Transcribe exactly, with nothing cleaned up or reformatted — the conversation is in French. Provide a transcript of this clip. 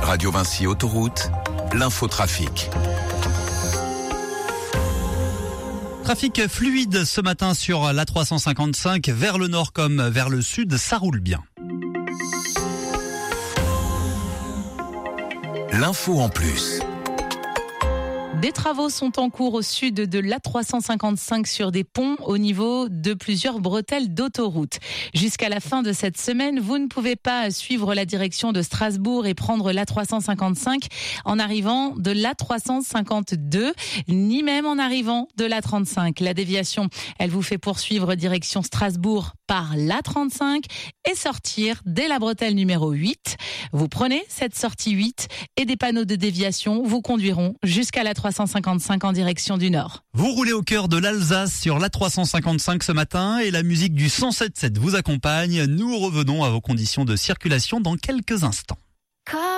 Radio Vinci Autoroute, l'infotrafic. Trafic fluide ce matin sur l'A trois cent cinquante-cinq, vers le nord comme vers le sud, ça roule bien. L'info en plus. Des travaux sont en cours au sud de l'A trois cent cinquante-cinq sur des ponts au niveau de plusieurs bretelles d'autoroute. Jusqu'à la fin de cette semaine, vous ne pouvez pas suivre la direction de Strasbourg et prendre l'A trois cent cinquante-cinq en arrivant de l'A trois cent cinquante-deux, ni même en arrivant de l'A trente-cinq. La déviation, elle vous fait poursuivre direction Strasbourg par l'A trente-cinq et sortir dès la bretelle numéro huit. Vous prenez cette sortie huit et des panneaux de déviation vous conduiront jusqu'à l'A trois cent cinquante-cinq en direction du nord. Vous roulez au cœur de l'Alsace sur l'A trois cent cinquante-cinq ce matin et la musique du cent sept virgule sept vous accompagne. Nous revenons à vos conditions de circulation dans quelques instants.